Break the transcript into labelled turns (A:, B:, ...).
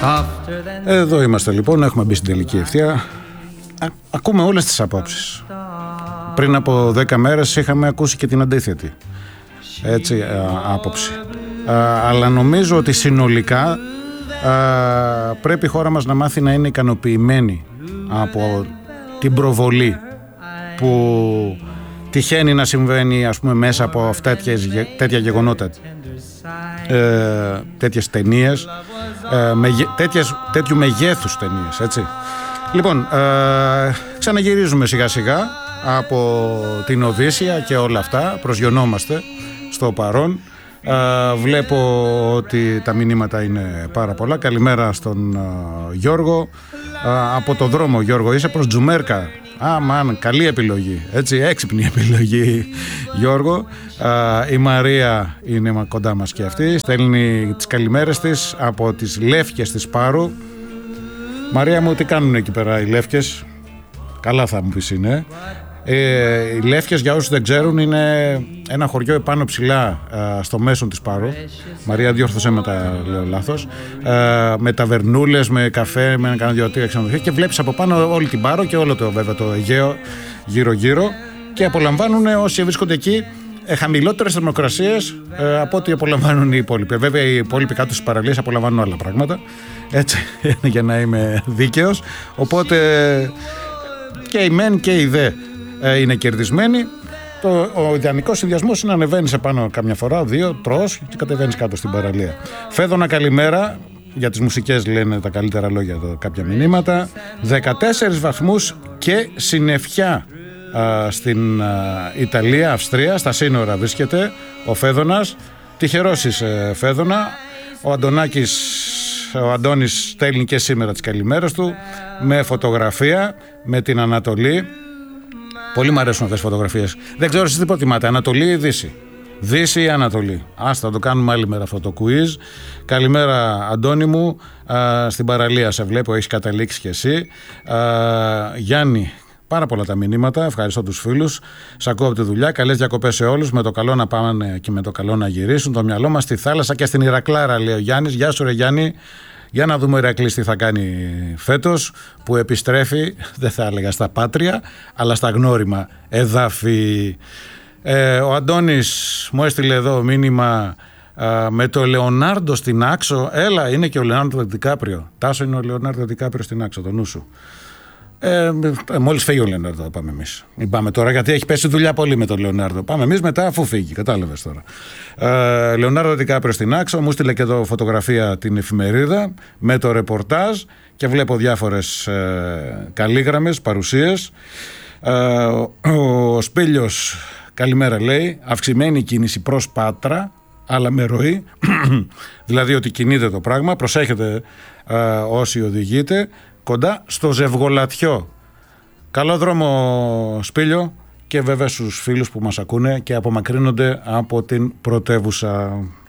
A: Εδώ είμαστε λοιπόν, έχουμε μπει στην τελική ευθεία. Ακούμε όλες τις απόψεις. Πριν από 10 μέρες είχαμε ακούσει και την αντίθετη άποψη. Αλλά νομίζω ότι συνολικά πρέπει η χώρα μας να μάθει να είναι ικανοποιημένη από την προβολή που τυχαίνει να συμβαίνει, ας πούμε, μέσα από τέτοια γεγονότα, τέτοιες ταινίες, τέτοιου μεγέθους ταινίες, έτσι. Λοιπόν, ξαναγυρίζουμε σιγά σιγά από την Οδύσσεια και όλα αυτά, προσγειωνόμαστε στο παρόν. Βλέπω ότι τα μηνύματα είναι πάρα πολλά. Καλημέρα στον Γιώργο. Από το δρόμο, Γιώργο, είσαι προς Τζουμέρκα. Καλή επιλογή, έτσι, έξυπνη επιλογή, Γιώργο. Η Μαρία είναι κοντά μας και αυτή. Στέλνει τις καλημέρες της από τις Λεύκες της Πάρου. Μαρία μου, τι κάνουν εκεί πέρα οι Λεύκες? Καλά θα μου πεις είναι. Οι Λεύκες, για όσους δεν ξέρουν, είναι ένα χωριό επάνω ψηλά στο μέσον της Πάρου. Μαρία, διόρθωσε με τα λέω λάθος. Με ταβερνούλες, με καφέ, με ένα δυο-τρία ξενοδοχεία, και βλέπεις από πάνω όλη την Πάρο και όλο το Αιγαίο γύρω-γύρω, και απολαμβάνουν όσοι βρίσκονται εκεί χαμηλότερες θερμοκρασίες από ό,τι απολαμβάνουν οι υπόλοιποι. Βέβαια οι υπόλοιποι κάτω στις παραλίες απολαμβάνουν άλλα πράγματα, έτσι, για να είμαι δίκαιος. Οπότε και οι μεν και οι δε είναι κερδισμένοι. Ο ιδανικός συνδυασμός είναι να ανεβαίνεις επάνω καμιά φορά, δύο, τρως και κατεβαίνεις κάτω στην παραλία. Φέδωνα, καλημέρα. Για τις μουσικές λένε τα καλύτερα λόγια εδώ κάποια μηνύματα. 14 βαθμούς και συννεφιά στην Ιταλία, Αυστρία, στα σύνορα βρίσκεται ο Φέδωνας. Τυχερός είσαι, Φέδωνα. Ο Αντώνης στέλνει και σήμερα τις καλημέρες του με φωτογραφία με την Ανατολή. Πολύ μου αρέσουν αυτές τις φωτογραφίες. Δεν ξέρω εσείς τι προτιμάτε, Ανατολή ή Δύση? Δύση ή Ανατολή? Άστα, το κάνουμε άλλη μέρα αυτό το quiz. Καλημέρα, Αντώνη μου. Στην παραλία σε βλέπω, έχεις καταλήξει κι εσύ. Γιάννη, πάρα πολλά τα μηνύματα. Ευχαριστώ τους φίλους. Σ' ακούω από τη δουλειά. Καλές διακοπές σε όλους. Με το καλό να πάνε και με το καλό να γυρίσουν. Το μυαλό μας στη θάλασσα και στην Ηρακλάρα, λέει ο Γιάννης. Γεια σου, ρε Γιάννη. Για να δούμε ο Ηρακλής τι θα κάνει φέτος, που επιστρέφει, δεν θα έλεγα στα πάτρια, αλλά στα γνώριμα εδάφη. Ο Αντώνης μου έστειλε εδώ μήνυμα με το Λεωνάρντο στην Άξο. Έλα, είναι και ο Λεωνάρντο Δικάπριο. Τάσο, είναι ο Λεωνάρντο Δικάπριο στην Άξο, το νου σου. Μόλις φύγει ο Λεωνάρντο θα πάμε εμείς. Μην πάμε τώρα, γιατί έχει πέσει δουλειά πολύ με τον Λεωνάρντο. Πάμε εμείς μετά αφού φύγει, κατάλαβες τώρα. Λεωνάρντο Δικάπριο στην Άξο. Μου στείλε και εδώ φωτογραφία την εφημερίδα με το ρεπορτάζ και βλέπω διάφορες καλήγραμμες, παρουσίες. Ο Σπήλιος, καλημέρα, λέει. Αυξημένη κίνηση προς Πάτρα, αλλά με ροή. Δηλαδή ότι κινείται το πράγμα. Προσέχετε όσοι οδηγείτε. Κοντά στο Ζευγολατιό. Καλό δρόμο, Σπήλιο, και βέβαια στους φίλους που μας ακούνε και απομακρύνονται από την πρωτεύουσα.